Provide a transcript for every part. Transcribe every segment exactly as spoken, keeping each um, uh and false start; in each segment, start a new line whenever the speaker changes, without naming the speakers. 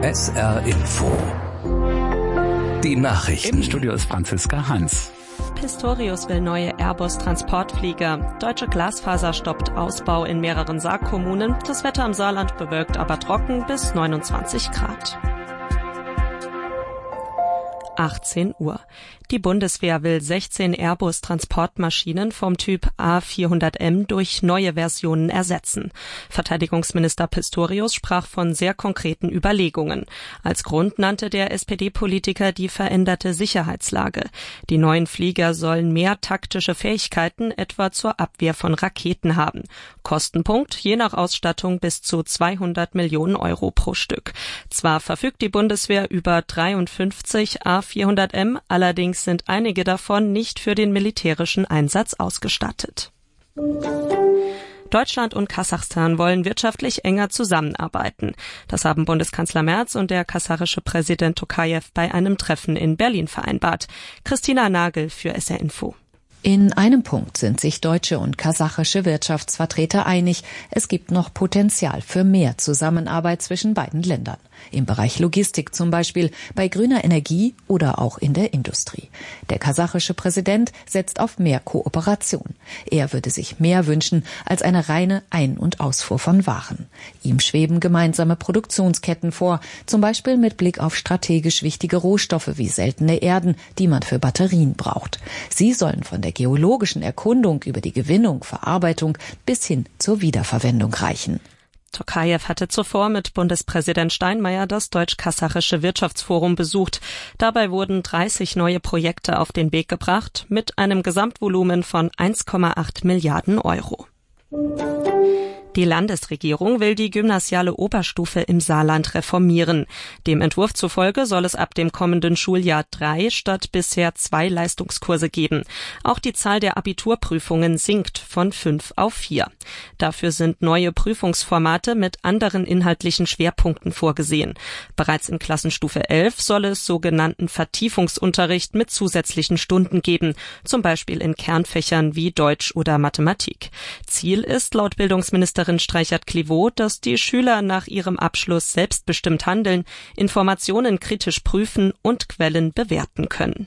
S R Info. Die Nachrichten.
Im Studio ist Franziska Hans.
Pistorius will neue Airbus-Transportflieger. Deutsche Glasfaser stoppt Ausbau in mehreren Saarkommunen. Das Wetter im Saarland bewölkt, aber trocken bis neunundzwanzig Grad. achtzehn Uhr. Die Bundeswehr will sechzehn Airbus-Transportmaschinen vom Typ A vierhundert M durch neue Versionen ersetzen. Verteidigungsminister Pistorius sprach von sehr konkreten Überlegungen. Als Grund nannte der S P D-Politiker die veränderte Sicherheitslage. Die neuen Flieger sollen mehr taktische Fähigkeiten, etwa zur Abwehr von Raketen haben. Kostenpunkt je nach Ausstattung bis zu zweihundert Millionen Euro pro Stück. Zwar verfügt die Bundeswehr über dreiundfünfzig A vierhundert M, allerdings sind einige davon nicht für den militärischen Einsatz ausgestattet. Deutschland und Kasachstan wollen wirtschaftlich enger zusammenarbeiten. Das haben Bundeskanzler Merz und der kasarische Präsident Tokajew bei einem Treffen in Berlin vereinbart. Christina Nagel für S R Info.
In einem Punkt sind sich deutsche und kasachische Wirtschaftsvertreter einig. Es gibt noch Potenzial für mehr Zusammenarbeit zwischen beiden Ländern. Im Bereich Logistik zum Beispiel, bei grüner Energie oder auch in der Industrie. Der kasachische Präsident setzt auf mehr Kooperation. Er würde sich mehr wünschen als eine reine Ein- und Ausfuhr von Waren. Ihm schweben gemeinsame Produktionsketten vor, zum Beispiel mit Blick auf strategisch wichtige Rohstoffe wie seltene Erden, die man für Batterien braucht. Sie sollen von der geologischen Erkundung über die Gewinnung, Verarbeitung bis hin zur Wiederverwendung reichen.
Tokajew hatte zuvor mit Bundespräsident Steinmeier das Deutsch-Kasachische Wirtschaftsforum besucht. Dabei wurden dreißig neue Projekte auf den Weg gebracht mit einem Gesamtvolumen von eins Komma acht Milliarden Euro. Die Landesregierung will die gymnasiale Oberstufe im Saarland reformieren. Dem Entwurf zufolge soll es ab dem kommenden Schuljahr drei statt bisher zwei Leistungskurse geben. Auch die Zahl der Abiturprüfungen sinkt von fünf auf vier. Dafür sind neue Prüfungsformate mit anderen inhaltlichen Schwerpunkten vorgesehen. Bereits in Klassenstufe elf soll es sogenannten Vertiefungsunterricht mit zusätzlichen Stunden geben, zum Beispiel in Kernfächern wie Deutsch oder Mathematik. Ziel ist laut Bildungsministerin Streichert-Clivaux, dass die Schüler nach ihrem Abschluss selbstbestimmt handeln, Informationen kritisch prüfen und Quellen bewerten können.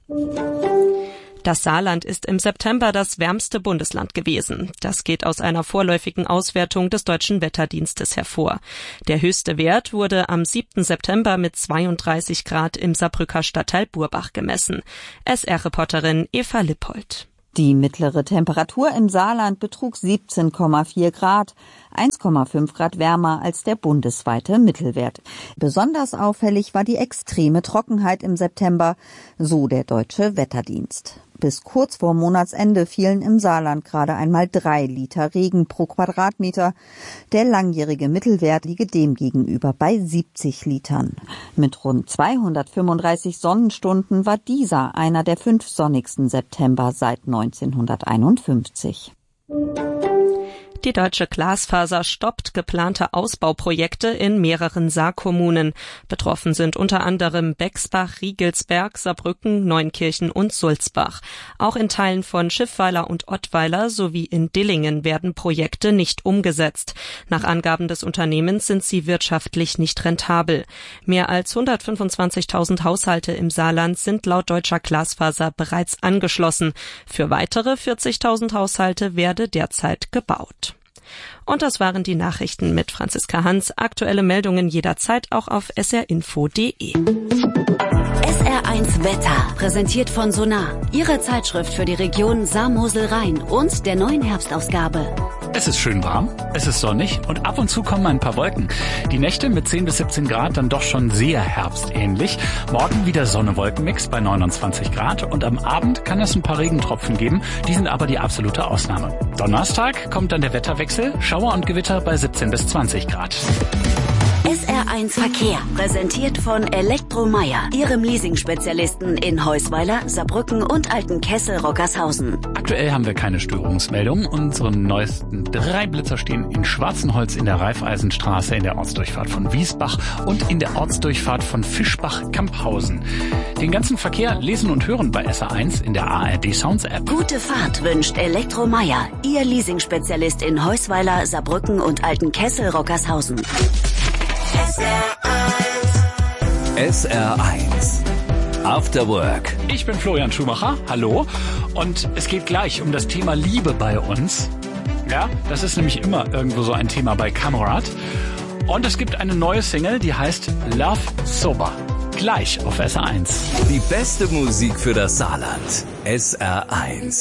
Das Saarland ist im September das wärmste Bundesland gewesen. Das geht aus einer vorläufigen Auswertung des Deutschen Wetterdienstes hervor. Der höchste Wert wurde am siebten September mit zweiunddreißig Grad im Saarbrücker Stadtteil Burbach gemessen. S R-Reporterin Eva Lippold.
Die mittlere Temperatur im Saarland betrug siebzehn Komma vier Grad, eins Komma fünf Grad wärmer als der bundesweite Mittelwert. Besonders auffällig war die extreme Trockenheit im September, so der Deutsche Wetterdienst. Bis kurz vor Monatsende fielen im Saarland gerade einmal drei Liter Regen pro Quadratmeter. Der langjährige Mittelwert liege demgegenüber bei siebzig Litern. Mit rund zweihundertfünfunddreißig Sonnenstunden war dieser einer der fünf sonnigsten September seit neunzehnhunderteinundfünfzig.
Die Deutsche Glasfaser stoppt geplante Ausbauprojekte in mehreren Saarkommunen. Betroffen sind unter anderem Bexbach, Riegelsberg, Saarbrücken, Neunkirchen und Sulzbach. Auch in Teilen von Schiffweiler und Ottweiler sowie in Dillingen werden Projekte nicht umgesetzt. Nach Angaben des Unternehmens sind sie wirtschaftlich nicht rentabel. Mehr als hundertfünfundzwanzigtausend Haushalte im Saarland sind laut Deutscher Glasfaser bereits angeschlossen. Für weitere vierzigtausend Haushalte werde derzeit gebaut. Und das waren die Nachrichten mit Franziska Hans. Aktuelle Meldungen jederzeit auch auf s r info punkt d e.
S R eins Wetter, präsentiert von Sonar, Ihre Zeitschrift für die Region Saar-Mosel-Rhein und der neuen Herbstausgabe.
Es ist schön warm, es ist sonnig und ab und zu kommen ein paar Wolken. Die Nächte mit zehn bis siebzehn Grad dann doch schon sehr herbstähnlich. Morgen wieder Sonne-Wolken-Mix bei neunundzwanzig Grad und am Abend kann es ein paar Regentropfen geben. Die sind aber die absolute Ausnahme. Donnerstag kommt dann der Wetterwechsel, Schauer und Gewitter bei siebzehn bis zwanzig Grad.
S R eins Verkehr, präsentiert von Elektromeier, Ihrem Leasing-Spezialisten in Heusweiler, Saarbrücken und Altenkessel-Rockershausen.
Aktuell haben wir keine Störungsmeldungen. Unsere neuesten drei Blitzer stehen in Schwarzenholz in der Raiffeisenstraße, in der Ortsdurchfahrt von Wiesbach und in der Ortsdurchfahrt von Fischbach-Kamphausen. Den ganzen Verkehr lesen und hören bei S R eins in der A R D Sounds App.
Gute Fahrt wünscht Elektromeier, Ihr Leasing-Spezialist in Heusweiler, Saarbrücken und Altenkessel-Rockershausen. S R eins
S R eins. After Work.
Ich bin Florian Schumacher, hallo. Und es geht gleich um das Thema Liebe bei uns. Ja, das ist nämlich immer irgendwo so ein Thema bei Kamerad. Und es gibt eine neue Single, die heißt Love Sober. Gleich auf S R eins.
Die beste Musik für das Saarland. S R eins.